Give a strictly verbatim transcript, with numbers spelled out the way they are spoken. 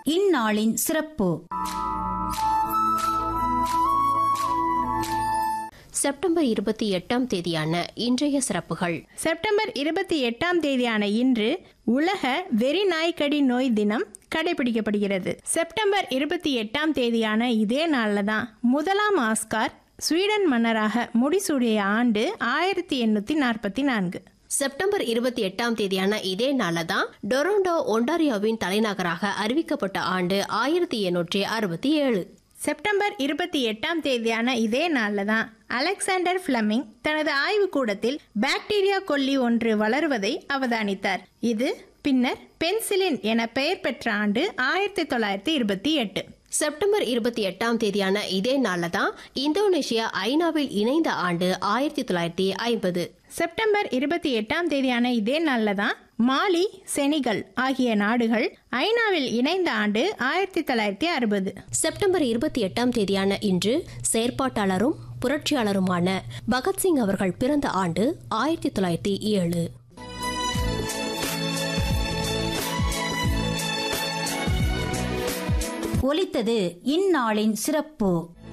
இந்நாளின் சிறப்பு. செப்டம்பர் இருபத்தி எட்டாம் தேதியான இன்றைய சிறப்புகள். செப்டம்பர் இருபத்தி எட்டாம் தேதியான இன்று உலக வெறிநாய்க்கடி நோய் தினம் கடைபிடிக்கப்படுகிறது. செப்டம்பர் இருபத்தி எட்டாம் தேதியான இதே நாள்ல தான் முதலாம் ஆஸ்கார் ஸ்வீடன் மன்னராக முடிசூடிய ஆண்டு ஆயிரத்தி எண்ணூத்தி நாற்பத்தி நான்கு. செப்டம்பர் இருபத்தி எட்டாம் தேதியான இதே நாள்ல தான் டொரண்டோ ஒன்டாரியோவின் தலைநகராக அறிவிக்கப்பட்ட ஆண்டு ஆயிரத்தி எண்ணூற்றி அறுபத்தி ஏழு. செப்டம்பர் இருபத்தி எட்டாம் தேதியான இதே நாள்ல தான் அலெக்சாண்டர் பிளமிங் தனது ஆய்வு கூடத்தில் பாக்டீரியா கொல்லி ஒன்று வளருவதை அவதானித்தார். இது பின்னர் பென்சிலின் என பெயர் பெற்ற ஆண்டு ஆயிரத்தி தொள்ளாயிரத்தி இருபத்தி எட்டு. செப்டம்பர் இருபத்தி எட்டாம் தேதியான இதே நாள்ல தான் இந்தோனேஷியா ஐநாவில் இணைந்த ஆண்டு ஆயிரத்தி தொள்ளாயிரத்தி ஐம்பது. செப்டம்பர் இருபத்தி எட்டாம் தேதியான இதே நாள்ல தான் மாலி, செனிகல் ஆகிய நாடுகள் ஐநாவில் இணைந்த ஆண்டு ஆயிரத்தி தொள்ளாயிரத்தி அறுபது. செப்டம்பர் இருபத்தி எட்டாம் தேதியான இன்று செயற்பாட்டாளரும் புரட்சியாளருமான பகத்சிங் அவர்கள் பிறந்த ஆண்டு ஆயிரத்தி தொள்ளாயிரத்தி ஏழு. ஒலித்தது இந்நாளின் சிறப்பு.